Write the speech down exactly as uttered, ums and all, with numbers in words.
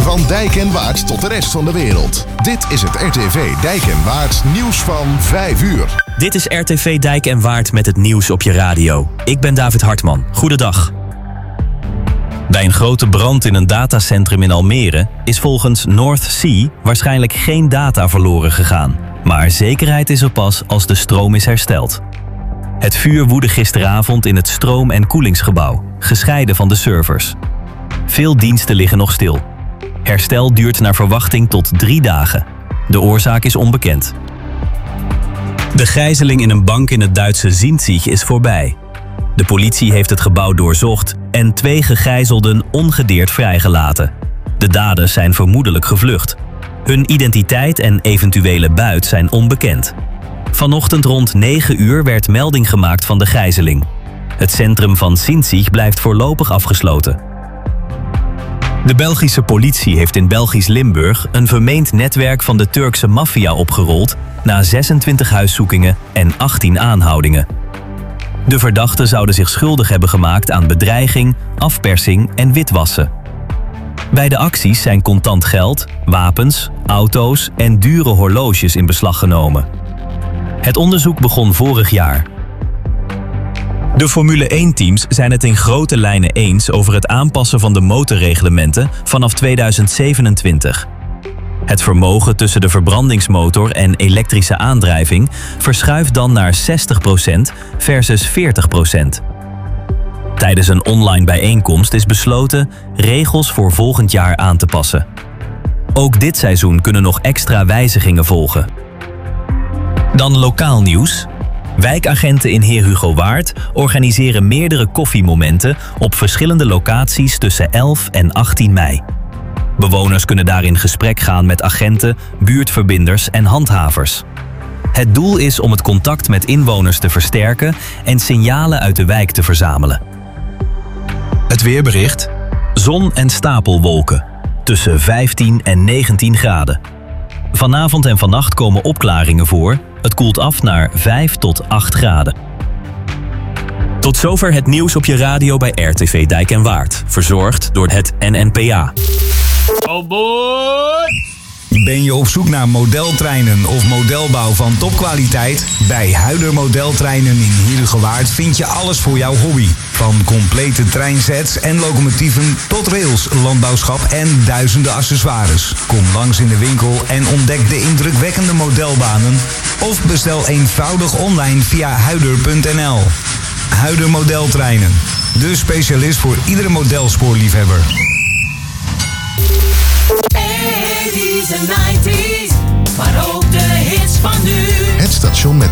Van Dijk en Waard tot de rest van de wereld. Dit is het R T V Dijk en Waard nieuws van vijf uur. Dit is R T V Dijk en Waard met het nieuws op je radio. Ik ben David Hartman. Goedendag. Bij een grote brand in een datacentrum in Almere is volgens North Sea waarschijnlijk geen data verloren gegaan. Maar zekerheid is er pas als de stroom is hersteld. Het vuur woedde gisteravond in het stroom- en koelingsgebouw, gescheiden van de servers. Veel diensten liggen nog stil. Herstel duurt naar verwachting tot drie dagen. De oorzaak is onbekend. De gijzeling in een bank in het Duitse Sinzig is voorbij. De politie heeft het gebouw doorzocht en twee gegijzelden ongedeerd vrijgelaten. De daders zijn vermoedelijk gevlucht. Hun identiteit en eventuele buit zijn onbekend. Vanochtend rond negen uur werd melding gemaakt van de gijzeling. Het centrum van Sinzig blijft voorlopig afgesloten. De Belgische politie heeft in Belgisch Limburg een vermeend netwerk van de Turkse maffia opgerold na zesentwintig huiszoekingen en achttien aanhoudingen. De verdachten zouden zich schuldig hebben gemaakt aan bedreiging, afpersing en witwassen. Bij de acties zijn contant geld, wapens, auto's en dure horloges in beslag genomen. Het onderzoek begon vorig jaar. De Formule één-teams zijn het in grote lijnen eens over het aanpassen van de motorreglementen vanaf tweeduizend zevenentwintig. Het vermogen tussen de verbrandingsmotor en elektrische aandrijving verschuift dan naar zestig procent versus veertig procent. Tijdens een online bijeenkomst is besloten regels voor volgend jaar aan te passen. Ook dit seizoen kunnen nog extra wijzigingen volgen. Dan lokaal nieuws. Wijkagenten in Heer Hugo Waard organiseren meerdere koffiemomenten op verschillende locaties tussen elf en achttien mei. Bewoners kunnen daar in gesprek gaan met agenten, buurtverbinders en handhavers. Het doel is om het contact met inwoners te versterken en signalen uit de wijk te verzamelen. Het weerbericht. Zon en stapelwolken. Tussen vijftien en negentien graden. Vanavond en vannacht komen opklaringen voor. Het koelt af naar vijf tot acht graden. Tot zover het nieuws op je radio bij R T V Dijk en Waard. Verzorgd door het N N P A. Oh boy! Ben je op zoek naar modeltreinen of modelbouw van topkwaliteit? Bij Huider Modeltreinen in Heerhugowaard vind je alles voor jouw hobby. Van complete treinsets en locomotieven tot rails, landbouwschap en duizenden accessoires. Kom langs in de winkel en ontdek de indrukwekkende modelbanen. Of bestel eenvoudig online via huider punt n l. Huider Modeltreinen. De specialist voor iedere modelspoorliefhebber. eighties en nineties, maar ook de hits van nu. Het station met